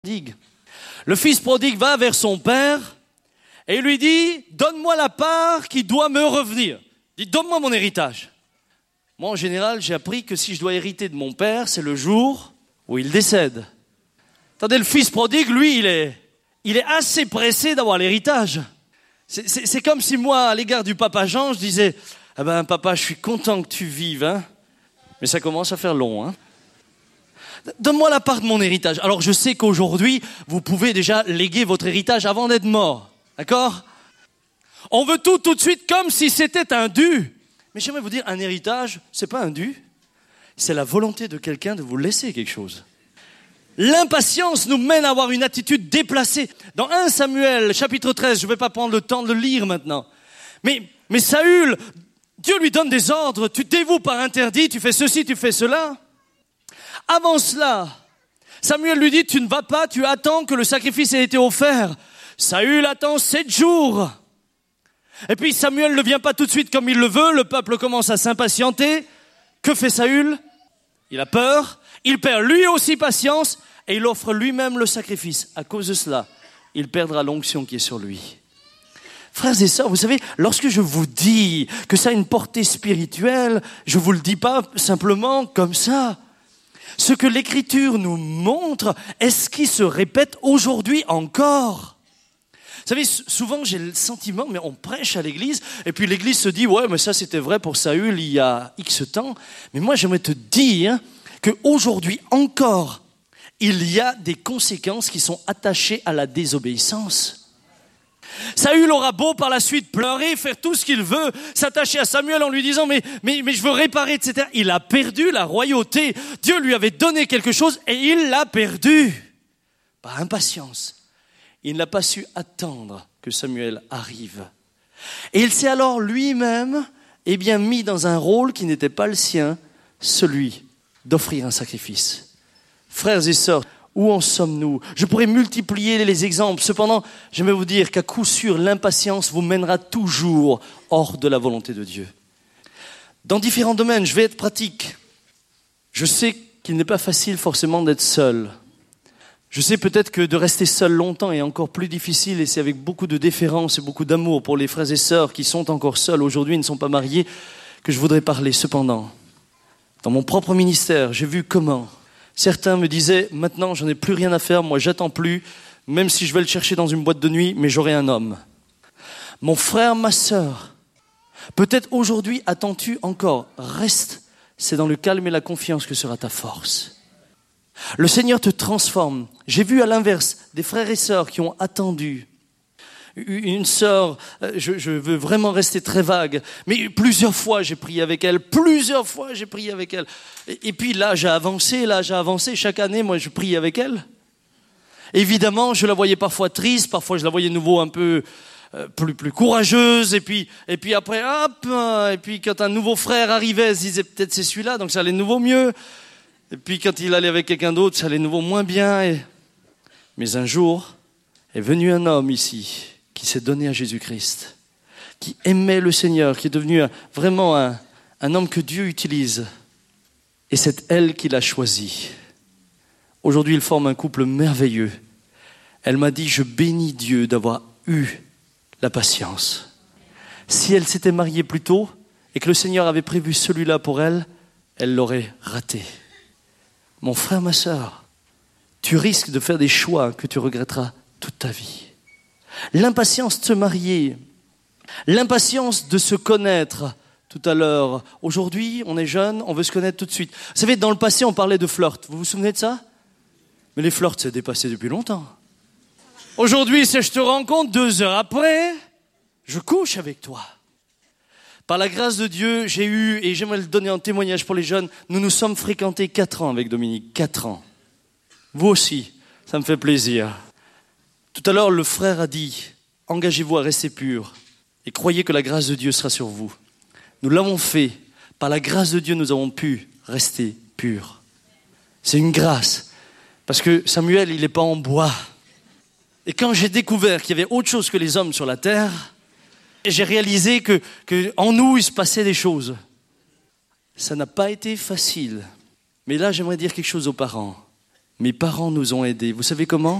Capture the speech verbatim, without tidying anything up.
prodigue. Le fils prodigue va vers son père et lui dit « Donne-moi la part qui doit me revenir. » Il dit « Donne-moi mon héritage. » Moi, en général, j'ai appris que si je dois hériter de mon père, c'est le jour où il décède. Attendez, le fils prodigue, lui, il est, il est assez pressé d'avoir l'héritage. C'est, c'est, c'est comme si moi, à l'égard du papa Jean, je disais « Ah ben, papa, je suis content que tu vives, hein. » Mais ça commence à faire long, hein. Donne-moi la part de mon héritage. Alors, je sais qu'aujourd'hui, vous pouvez déjà léguer votre héritage avant d'être mort. D'accord ? On veut tout tout de suite comme si c'était un dû. Mais j'aimerais vous dire, un héritage, c'est pas un dû. C'est la volonté de quelqu'un de vous laisser quelque chose. L'impatience nous mène à avoir une attitude déplacée. Dans premier Samuel, chapitre treize, je ne vais pas prendre le temps de le lire maintenant. Mais, mais Saül, Dieu lui donne des ordres. Tu te dévoues par interdit, tu fais ceci, tu fais cela. Avant cela, Samuel lui dit, tu ne vas pas, tu attends que le sacrifice ait été offert. Saül attend sept jours. Et puis Samuel ne vient pas tout de suite comme il le veut, le peuple commence à s'impatienter. Que fait Saül ? Il a peur, il perd lui aussi patience et il offre lui-même le sacrifice. À cause de cela, il perdra l'onction qui est sur lui. Frères et sœurs, vous savez, lorsque je vous dis que ça a une portée spirituelle, je ne vous le dis pas simplement comme ça. Ce que l'Écriture nous montre est ce qui se répète aujourd'hui encore. Vous savez, souvent j'ai le sentiment, mais on prêche à l'église, et puis l'église se dit, ouais, mais ça c'était vrai pour Saül il y a X temps. Mais moi j'aimerais te dire qu'aujourd'hui encore, il y a des conséquences qui sont attachées à la désobéissance. Saül aura beau par la suite pleurer, faire tout ce qu'il veut, s'attacher à Samuel en lui disant mais, mais, mais je veux réparer, et cetera. Il a perdu la royauté. Dieu lui avait donné quelque chose et il l'a perdu. Par impatience. Il n'a pas su attendre que Samuel arrive. Et il s'est alors lui-même eh bien, mis dans un rôle qui n'était pas le sien, celui d'offrir un sacrifice. Frères et sœurs, où en sommes-nous ? Je pourrais multiplier les exemples. Cependant, j'aimerais vous dire qu'à coup sûr, l'impatience vous mènera toujours hors de la volonté de Dieu. Dans différents domaines, je vais être pratique. Je sais qu'il n'est pas facile forcément d'être seul. Je sais peut-être que de rester seul longtemps est encore plus difficile et c'est avec beaucoup de déférence et beaucoup d'amour pour les frères et sœurs qui sont encore seuls aujourd'hui et ne sont pas mariés que je voudrais parler. Cependant, dans mon propre ministère, j'ai vu comment certains me disaient, maintenant j'en ai plus rien à faire, moi j'attends plus, même si je vais le chercher dans une boîte de nuit, mais j'aurai un homme. Mon frère, ma sœur, peut-être aujourd'hui attends-tu encore, reste, c'est dans le calme et la confiance que sera ta force. Le Seigneur te transforme. J'ai vu à l'inverse des frères et sœurs qui ont attendu. Une sœur, je, je veux vraiment rester très vague, mais plusieurs fois j'ai prié avec elle, plusieurs fois j'ai prié avec elle. Et, et puis là j'ai avancé, là j'ai avancé, chaque année moi je prie avec elle. Évidemment je la voyais parfois triste, parfois je la voyais de nouveau un peu euh, plus, plus courageuse, et puis, et puis après hop, et puis quand un nouveau frère arrivait, elle se disait peut-être c'est celui-là, donc ça allait de nouveau mieux. Et puis quand il allait avec quelqu'un d'autre, ça allait de nouveau moins bien. Et... Mais un jour est venu un homme ici, qui s'est donné à Jésus-Christ, qui aimait le Seigneur, qui est devenu un, vraiment un, un homme que Dieu utilise. Et c'est elle qui l'a choisi. Aujourd'hui, ils forment un couple merveilleux. Elle m'a dit, je bénis Dieu d'avoir eu la patience. Si elle s'était mariée plus tôt et que le Seigneur avait prévu celui-là pour elle, elle l'aurait raté. Mon frère, ma sœur, tu risques de faire des choix que tu regretteras toute ta vie. L'impatience de se marier, l'impatience de se connaître tout à l'heure. Aujourd'hui, on est jeune, on veut se connaître tout de suite. Vous savez, dans le passé, on parlait de flirt. Vous vous souvenez de ça ? Mais les flirts, c'est dépassé depuis longtemps. Aujourd'hui, c'est je te rencontre, deux heures après, je couche avec toi. Par la grâce de Dieu, j'ai eu, et j'aimerais le donner en témoignage pour les jeunes, nous nous sommes fréquentés quatre ans avec Dominique, quatre ans. Vous aussi, ça me fait plaisir. Tout à l'heure, le frère a dit, engagez-vous à rester pur et croyez que la grâce de Dieu sera sur vous. Nous l'avons fait. Par la grâce de Dieu, nous avons pu rester purs. C'est une grâce. Parce que Samuel, il n'est pas en bois. Et quand j'ai découvert qu'il y avait autre chose que les hommes sur la terre, j'ai réalisé que, que en nous, il se passait des choses. Ça n'a pas été facile. Mais là, j'aimerais dire quelque chose aux parents. Mes parents nous ont aidés. Vous savez comment ?